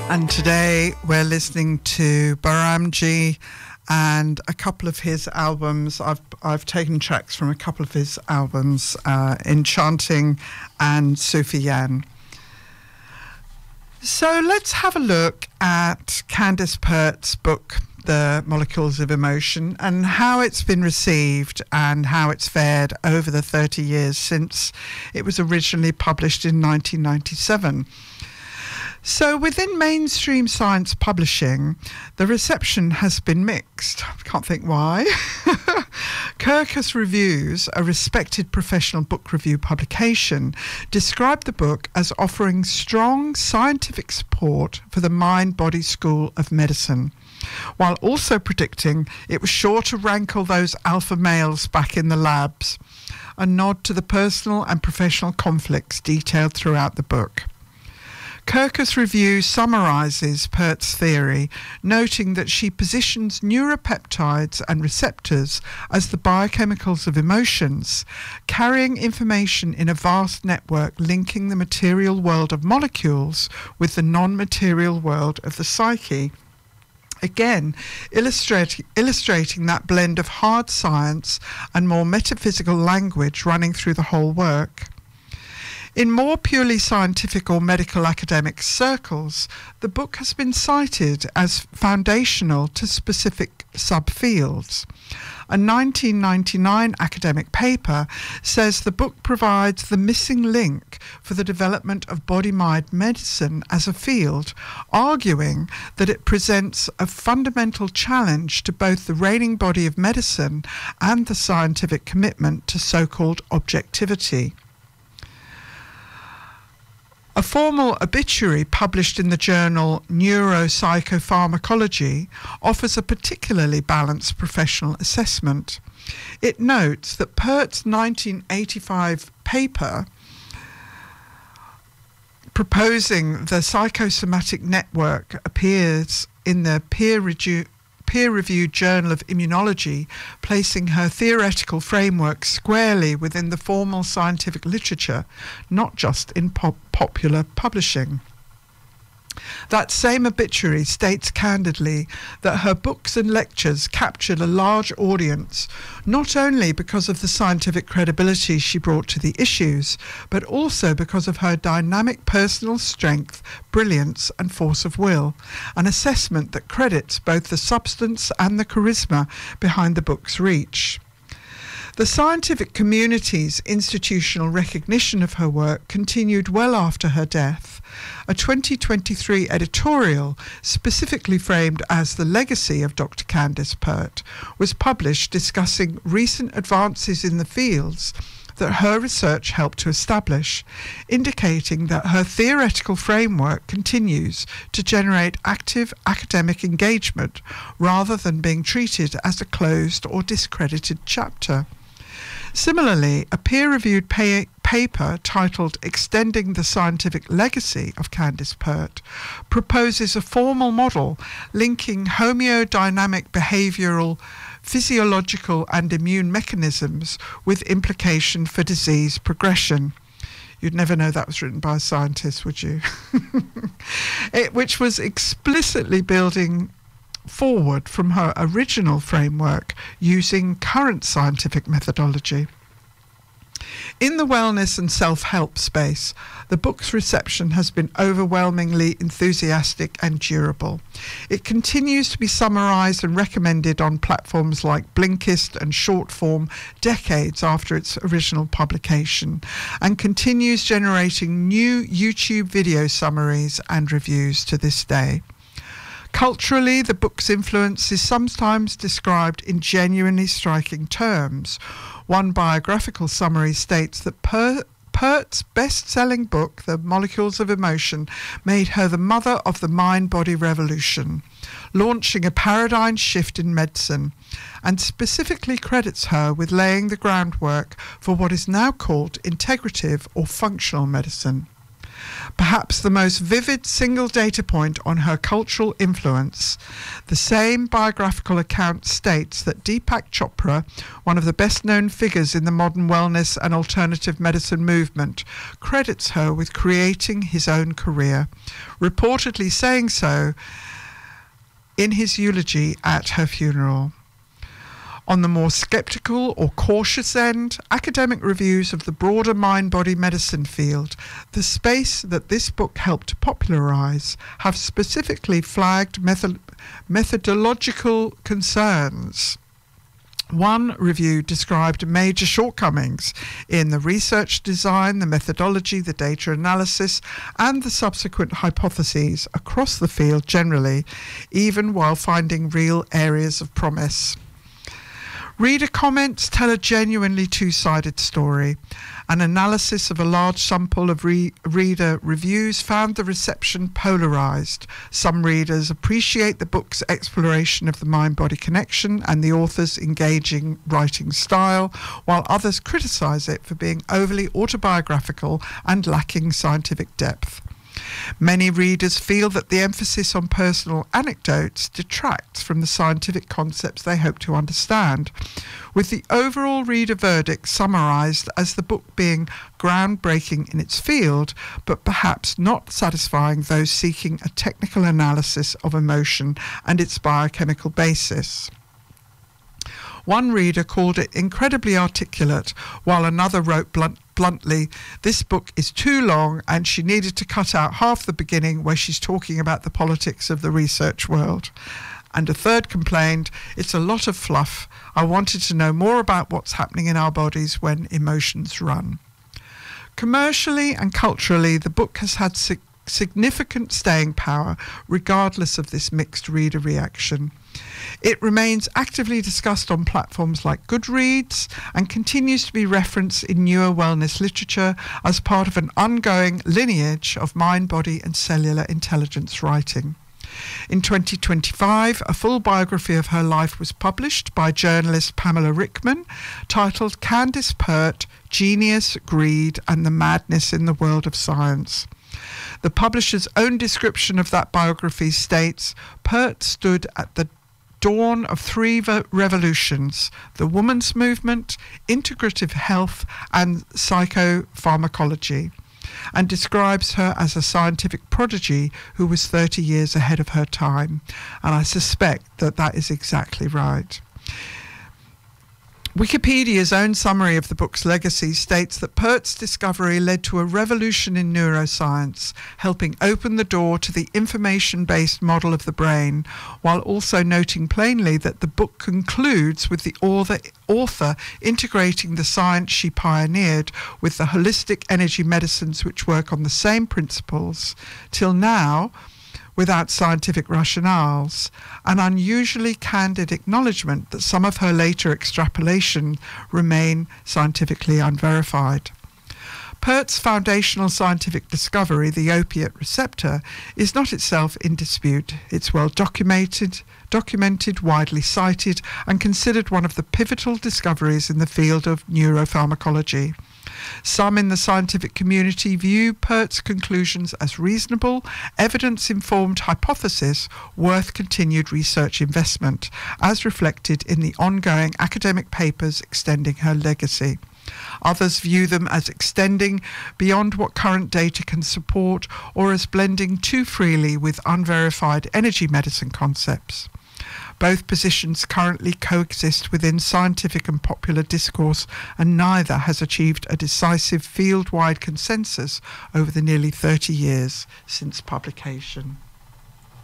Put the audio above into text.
And today we're listening to Bahramji and a couple of his albums. I've taken tracks from a couple of his albums, Enchanting and Sufiyan. So let's have a look at Candace Pert's book, The Molecules of Emotion, and how it's been received and how it's fared over the 30 years since it was originally published in 1997. So within mainstream science publishing, the reception has been mixed. I can't think why. Kirkus Reviews, a respected professional book review publication, described the book as offering strong scientific support for the mind-body school of medicine, while also predicting it was sure to rankle those alpha males back in the labs, a nod to the personal and professional conflicts detailed throughout the book. Kirkus Review summarises Pert's theory, noting that she positions neuropeptides and receptors as the biochemicals of emotions, carrying information in a vast network linking the material world of molecules with the non-material world of the psyche. Again, illustrating that blend of hard science and more metaphysical language running through the whole work. In more purely scientific or medical academic circles, the book has been cited as foundational to specific subfields. A 1999 academic paper says the book provides the missing link for the development of body-mind medicine as a field, arguing that it presents a fundamental challenge to both the reigning body of medicine and the scientific commitment to so-called objectivity. A formal obituary published in the journal Neuropsychopharmacology offers a particularly balanced professional assessment. It notes that Pert's 1985 paper proposing the psychosomatic network appears in the peer-reviewed Journal of Immunology, placing her theoretical framework squarely within the formal scientific literature, not just in popular publishing. That same obituary states candidly that her books and lectures captured a large audience, not only because of the scientific credibility she brought to the issues, but also because of her dynamic personal strength, brilliance and force of will, an assessment that credits both the substance and the charisma behind the book's reach. The scientific community's institutional recognition of her work continued well after her death. A 2023 editorial, specifically framed as The Legacy of Dr. Candace Pert, was published discussing recent advances in the fields that her research helped to establish, indicating that her theoretical framework continues to generate active academic engagement rather than being treated as a closed or discredited chapter. Similarly, a peer-reviewed paper titled Extending the Scientific Legacy of Candace Pert proposes a formal model linking homeodynamic behavioural, physiological and immune mechanisms with implication for disease progression. You'd never know that was written by a scientist, would you? Which was explicitly building forward from her original framework using current scientific methodology. In the wellness and self-help space, the book's reception has been overwhelmingly enthusiastic and durable. It continues to be summarised and recommended on platforms like Blinkist and Shortform decades after its original publication, and continues generating new YouTube video summaries and reviews to this day. Culturally, the book's influence is sometimes described in genuinely striking terms. One biographical summary states that Pert's best-selling book, The Molecules of Emotion, made her the mother of the mind-body revolution, launching a paradigm shift in medicine, and specifically credits her with laying the groundwork for what is now called integrative or functional medicine. Perhaps the most vivid single data point on her cultural influence, the same biographical account states that Deepak Chopra, one of the best-known figures in the modern wellness and alternative medicine movement, credits her with creating his own career, reportedly saying so in his eulogy at her funeral. On the more sceptical or cautious end, academic reviews of the broader mind-body medicine field, the space that this book helped popularise, have specifically flagged methodological concerns. One review described major shortcomings in the research design, the methodology, the data analysis, and the subsequent hypotheses across the field generally, even while finding real areas of promise. Reader comments tell a genuinely two-sided story. An analysis of a large sample of reader reviews found the reception polarised. Some readers appreciate the book's exploration of the mind-body connection and the author's engaging writing style, while others criticise it for being overly autobiographical and lacking scientific depth. Many readers feel that the emphasis on personal anecdotes detracts from the scientific concepts they hope to understand, with the overall reader verdict summarised as the book being groundbreaking in its field, but perhaps not satisfying those seeking a technical analysis of emotion and its biochemical basis. One reader called it incredibly articulate, while another wrote bluntly, "This book is too long and she needed to cut out half the beginning where she's talking about the politics of the research world." And a third complained, "It's a lot of fluff. I wanted to know more about what's happening in our bodies when emotions run." Commercially and culturally, the book has had significant staying power, regardless of this mixed reader reaction. It remains actively discussed on platforms like Goodreads and continues to be referenced in newer wellness literature as part of an ongoing lineage of mind, body and cellular intelligence writing. In 2025, a full biography of her life was published by journalist Pamela Rickman, titled Candice Pert, Genius, Greed and the Madness in the World of Science. The publisher's own description of that biography states, Pert stood at the dawn of three revolutions: the women's movement, integrative health and psychopharmacology, and describes her as a scientific prodigy who was 30 years ahead of her time. And I suspect that that is exactly right. Wikipedia's own summary of the book's legacy states that Pert's discovery led to a revolution in neuroscience, helping open the door to the information-based model of the brain, while also noting plainly that the book concludes with the author integrating the science she pioneered with the holistic energy medicines which work on the same principles, till now, without scientific rationales, an unusually candid acknowledgement that some of her later extrapolation remain scientifically unverified. Pert's foundational scientific discovery, the opiate receptor, is not itself in dispute. It's well documented, widely cited, and considered one of the pivotal discoveries in the field of neuropharmacology. Some in the scientific community view Pert's conclusions as reasonable, evidence-informed hypothesis worth continued research investment, as reflected in the ongoing academic papers extending her legacy. Others view them as extending beyond what current data can support, or as blending too freely with unverified energy medicine concepts. Both positions currently coexist within scientific and popular discourse, and neither has achieved a decisive field-wide consensus over the nearly 30 years since publication.